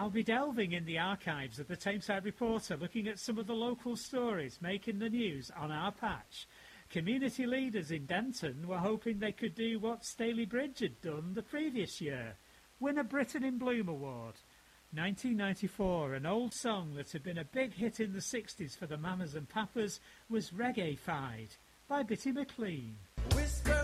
I'll be delving in the archives of the Tameside Reporter, looking at some of the local stories making the news on our patch. Community leaders in Denton were hoping they could do what Staley Bridge had done the previous year, win a Britain in Bloom award. 1994, an old song that had been a big hit in the 60s for the Mamas and Papas, was reggae-fied by Bitty McLean. Whisper